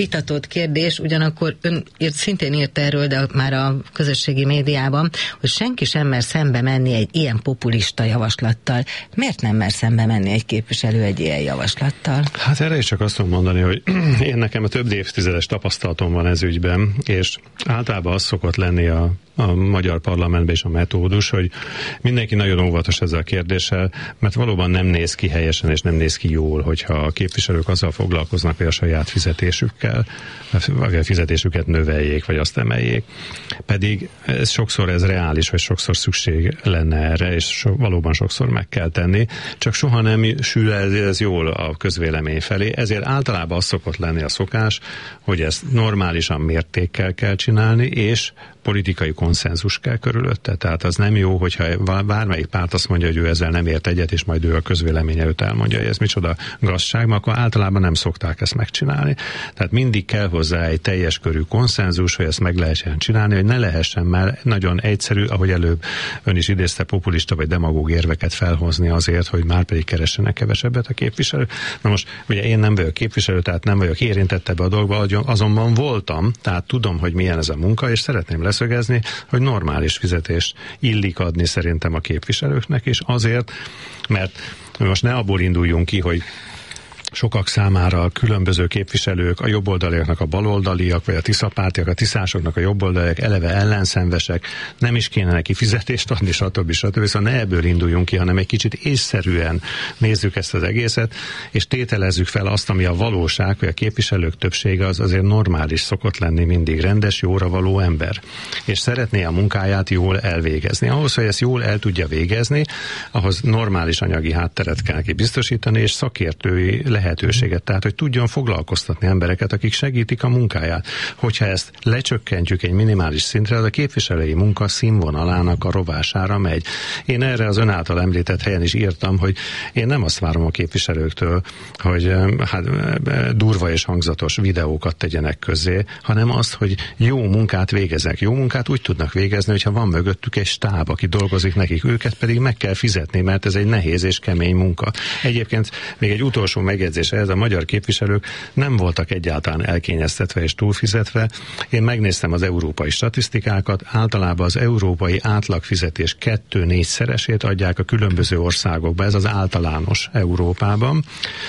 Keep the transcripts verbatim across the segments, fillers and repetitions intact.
vitatott kérdés, ugyanakkor ön írt, szintén írt erről, de már a közösségi médiában, hogy senki sem mer szembe menni egy ilyen populista javaslattal. Miért nem mer szembe menni egy képviselő egy ilyen javaslattal? Hát erre is csak azt tudom mondani, hogy én nekem a több évtizedes tapasztalatom van ez ügyben, és általában az szokott lenni a a magyar parlamentben is a metódus, hogy mindenki nagyon óvatos ezzel a kérdéssel, mert valóban nem néz ki helyesen, és nem néz ki jól, hogyha a képviselők azzal foglalkoznak, hogy a saját fizetésükkel, vagy a fizetésüket növeljék, vagy azt emeljék. Pedig ez sokszor ez reális, vagy sokszor szükség lenne erre, és so, valóban sokszor meg kell tenni, csak soha nem sül ez, ez jól a közvélemény felé, ezért általában az szokott lenni a szokás, hogy ezt normálisan mértékkel kell csinálni, és politikai konszenzus kell körülötte. Tehát az nem jó, hogyha bármelyik párt azt mondja, hogy ő ezzel nem ért egyet, és majd ő a közvélemény előtt elmondja, hogy ez micsoda gazdaság, mert akkor általában nem szokták ezt megcsinálni. Tehát mindig kell hozzá egy teljes körű konszenzus, hogy ezt meg lehessen csinálni, hogy ne lehessen már nagyon egyszerű, ahogy előbb ön is idézte, populista vagy demagóg érveket felhozni azért, hogy már pedig keressenek kevesebbet a képviselő. Na most, ugye én nem vagyok képviselő, tehát nem vagyok érintett ebbe a dolgba, azonban voltam, tehát tudom, hogy milyen ez a munka, és szeretném leszögezni, hogy normális fizetést illik adni szerintem a képviselőknek, és azért, mert most ne abból induljunk ki, hogy sokak számára a különböző képviselők, a jobboldaliaknak a baloldaliak, vagy a tiszapártiak, a tiszásoknak a jobboldaliak eleve ellenszenvesek, nem is kéne neki fizetést adni, stb. stb. Szóval ne ebből induljunk ki, hanem egy kicsit észszerűen nézzük ezt az egészet, és tételezzük fel azt, ami a valóság, hogy a képviselők többsége az azért normális szokott lenni, mindig rendes, jóra való ember. És szeretné a munkáját jól elvégezni. Ahhoz, hogy ezt jól el tudja végezni, ahhoz normális anyagi hátteret kell neki biztosítani, és szakértői lehetőséget, tehát hogy tudjon foglalkoztatni embereket, akik segítik a munkáját. Hogyha ezt lecsökkentjük egy minimális szintre, az a képviselői munka színvonalának a rovására megy. Én erre az ön által említett helyen is írtam, hogy én nem azt várom a képviselőktől, hogy hát, durva és hangzatos videókat tegyenek közzé, hanem azt, hogy jó munkát végeznek. Jó munkát úgy tudnak végezni, hogyha van mögöttük egy stáb, aki dolgozik nekik, őket pedig meg kell fizetni, mert ez egy nehéz és kemény munka. Egyébként még egy utolsó megjegyzés ez, a magyar képviselők nem voltak egyáltalán elkényeztetve és túlfizetve. Én megnéztem az európai statisztikákat, általában az európai átlagfizetés kettő-négyszeresét adják a különböző országokba, ez az általános Európában.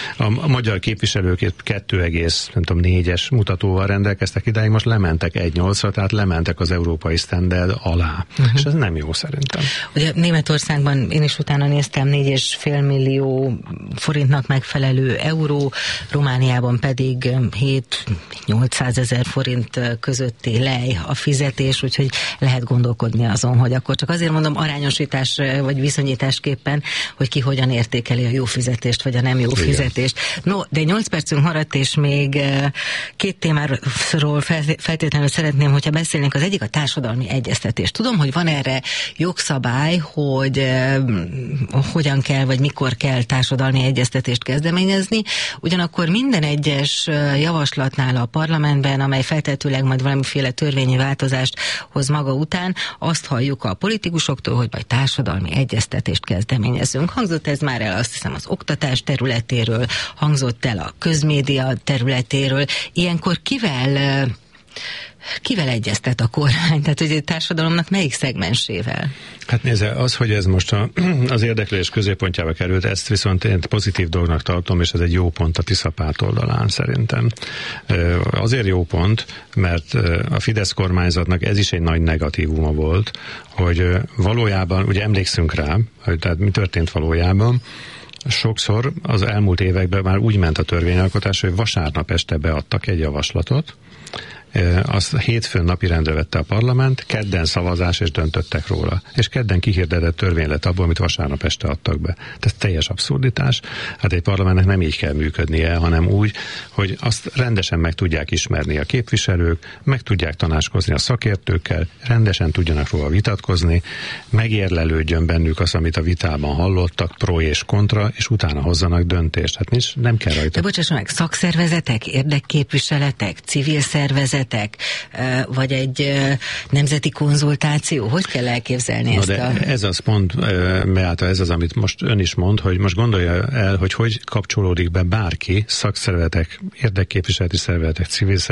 A magyar képviselők kettő egész négyes mutatóval rendelkeztek idáig, most lementek egy egész nyolcra, tehát lementek az európai standard alá. Uh-huh. És ez nem jó szerintem. Ugye Németországban én is utána néztem, négy és fél millió forintnak megfelelő euró, Romániában pedig hét-nyolcszázezer forint közötti lej a fizetés, úgyhogy lehet gondolkodni azon, hogy akkor csak azért mondom arányosítás vagy viszonyításképpen, hogy ki hogyan értékeli a jó fizetést, vagy a nem jó igen. fizetést. No, de nyolc percünk maradt, és még két témáról feltétlenül szeretném, hogyha beszélnénk. Az egyik a társadalmi egyeztetés. Tudom, hogy van erre jogszabály, hogy hogyan kell, vagy mikor kell társadalmi egyeztetést kezdeményezni, ugyanakkor minden egyes javaslatnál a parlamentben, amely feltetőleg majd valamiféle törvényi változást hoz maga után, azt halljuk a politikusoktól, hogy majd társadalmi egyeztetést kezdeményezünk. Hangzott ez már el, azt hiszem, az oktatás területéről, hangzott el a közmédia területéről. Ilyenkor kivel kivel egyeztet a kormány? Tehát, hogy a társadalomnak melyik szegmensével? Hát nézze, az, hogy ez most a, az érdeklődés középpontjába került, ezt viszont én pozitív dolognak tartom, és ez egy jó pont a Tisza párt oldalán szerintem. Azért jó pont, mert a Fidesz kormányzatnak ez is egy nagy negatívuma volt, hogy valójában, ugye emlékszünk rá, hogy tehát mi történt valójában, sokszor az elmúlt években már úgy ment a törvényalkotás, hogy vasárnap este beadtak egy javaslatot, azt hétfőn napirendre vette a parlament, kedden szavazás, és döntöttek róla. És kedden kihirdetett törvény lett abból, amit vasárnap este adtak be. Tehát teljes abszurditás. Hát egy parlamentnek nem így kell működnie, hanem úgy, hogy azt rendesen meg tudják ismerni a képviselők, meg tudják tanácskozni a szakértőkkel, rendesen tudjanak róla vitatkozni, megérlelődjön bennük az, amit a vitában hallottak, pro és kontra, és utána hozzanak döntést. Hát nincs, nem kell rajta. De bocsásson meg, szakszervezetek, érdekképviseletek, civil szervezetek, szakszervezetek, vagy egy nemzeti konzultáció? Hogy kell elképzelni Na ezt de a... ez az pont, Beáta, ez az, amit most ön is mond, hogy most gondolja el, hogy hogy kapcsolódik be bárki, szakszervezetek, érdekképviseleti szervezetek, civil